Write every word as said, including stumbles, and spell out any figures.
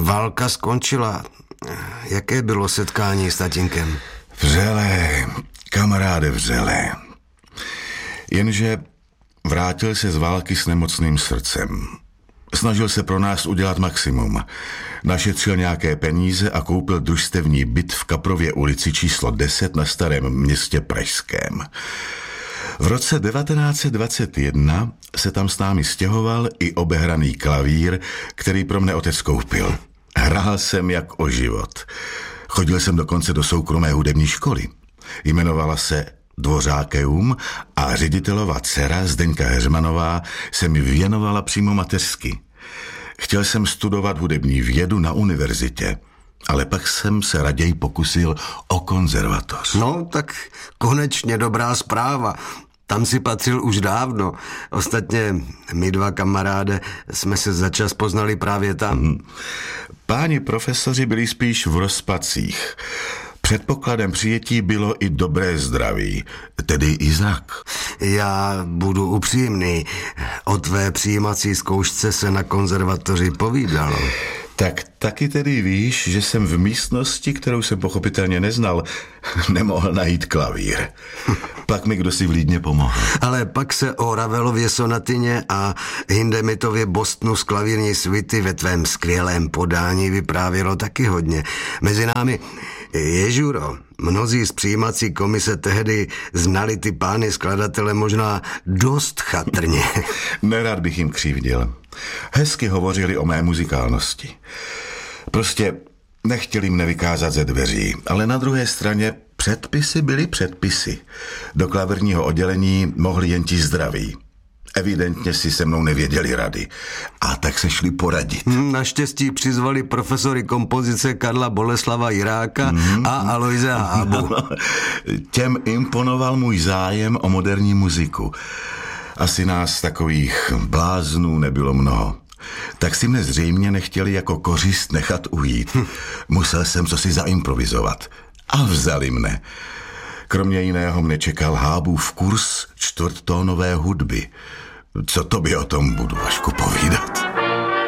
válka skončila. Jaké bylo setkání s tatínkem? Vřelé, kamaráde, vřelé. Jenže vrátil se z války s nemocným srdcem. Snažil se pro nás udělat maximum. Našetřil nějaké peníze a koupil družstevní byt v Kaprově ulici číslo deset na Starém Městě pražském. V roce devatenáct set dvacet jedna se tam s námi stěhoval i obehraný klavír, který pro mne otec koupil. Hrál jsem jak o život. Chodil jsem dokonce do soukromé hudební školy. Jmenovala se Dvořákeum a ředitelova dcera Zdeňka Heřmanová se mi věnovala přímo mateřsky. Chtěl jsem studovat hudební vědu na univerzitě, ale pak jsem se raději pokusil o konzervatoř. No, tak konečně dobrá zpráva. Tam si patřil už dávno. Ostatně my dva kamaráde jsme se za čas poznali právě tam. Hmm. Páni profesoři byli spíš v rozpacích. Předpokladem přijetí bylo i dobré zdraví, tedy i zrak. Já budu upřímný. O tvé přijímací zkoušce se na konzervatoři povídalo. Tak taky tedy víš, že jsem v místnosti, kterou jsem pochopitelně neznal, nemohl najít klavír. Pak mi kdosi vlídně pomohl. Ale pak se o Ravelově sonatině a Hindemitově Bostonu z klavírní svity ve tvém skvělém podání vyprávělo taky hodně. Mezi námi je žuro. Mnozí z přijímací komise tehdy znali ty pány skladatele možná dost chatrně. Nerad bych jim křivdil. Hezky hovořili o mé muzikálnosti. Prostě nechtěli mne vykázat ze dveří, ale na druhé straně předpisy byly předpisy. Do klavírního oddělení mohli jen ti zdraví. Evidentně si se mnou nevěděli rady. A tak se šli poradit. Naštěstí přizvali profesory kompozice Karla Boleslava Jiráka mm. a Alojzea Hábu. No, těm imponoval můj zájem o moderní muziku. Asi nás takových bláznů nebylo mnoho. Tak si mne zřejmě nechtěli jako kořist nechat ujít. Musel jsem cosi zaimprovizovat. A vzali mne. Kromě jiného mne čekal Hábův kurz čtvrttónové hudby. Co tobě o tom budu, Vašku, povídat?